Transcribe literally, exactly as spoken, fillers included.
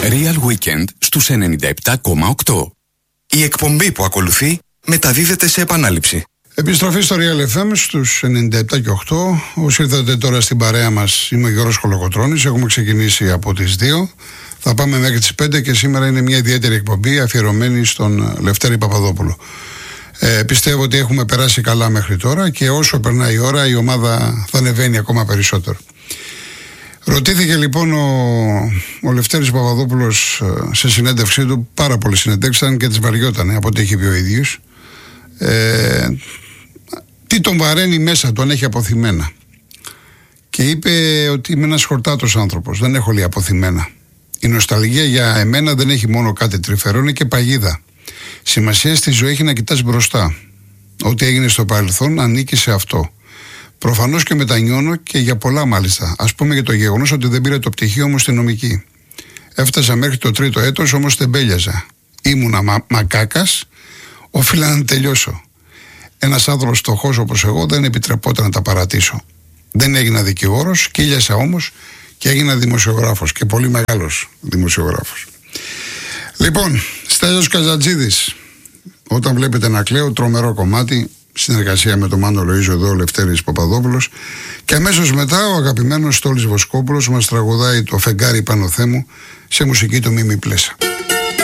Real Weekend στους ενενήντα επτά κόμμα οκτώ. Η εκπομπή που ακολουθεί μεταδίδεται σε επανάληψη. Επιστροφή στο Real εφ εμ στους ενενήντα επτά και οκτώ. Όσοι ήρθατε τώρα στην παρέα μας, είμαι ο Γιώργος Κολοκοτρώνης. Έχουμε ξεκινήσει από τις δύο. Θα πάμε μέχρι τις πέντε και σήμερα είναι μια ιδιαίτερη εκπομπή αφιερωμένη στον Λευτέρη Παπαδόπουλο. Ε, πιστεύω ότι έχουμε περάσει καλά μέχρι τώρα και όσο περνάει η ώρα η ομάδα θα ανεβαίνει ακόμα περισσότερο. Ρωτήθηκε λοιπόν ο, ο Λευτέρης Παπαδόπουλος σε συνέντευξή του, πάρα πολλές συνέντευξεις, ήταν και τις βαριότανε από ό,τι έχει πει ο ίδιος. Ε, τι τον βαραίνει μέσα του, αν έχει αποθυμένα. Και είπε ότι είμαι ένας χορτάτος άνθρωπος, δεν έχω λέει αποθυμένα. Η νοσταλγία για εμένα δεν έχει μόνο κάτι τρυφερό, είναι και παγίδα. Σημασία στη ζωή έχει να κοιτάς μπροστά. Ό,τι έγινε στο παρελθόν ανήκει σε αυτό. Προφανώς και μετανιώνω και για πολλά μάλιστα. Ας πούμε για το γεγονός ότι δεν πήρα το πτυχίο μου στη νομική. Έφτασα μέχρι το τρίτο έτος, όμως τεμπέλιαζα. Ήμουνα μα, μακάκας, όφιλα να τελειώσω. Ένας άνθρωπος φτωχός όπως εγώ δεν επιτρεπόταν να τα παρατήσω. Δεν έγινα δικηγόρος, κύλιασα όμως και έγινα δημοσιογράφος και πολύ μεγάλος δημοσιογράφος. Λοιπόν, Στέλιος Καζατζίδης, όταν βλέπετε να κλαίω, τρομερό κομμάτι, συνεργασία με τον Μάνο Λοΐζο, εδώ ο Λευτέρης Παπαδόπουλος, και αμέσως μετά ο αγαπημένος Στόλης Βοσκόπουλος μας τραγουδάει το Φεγγάρι Πάνω Θέμου σε μουσική του Μίμη Πλέσα.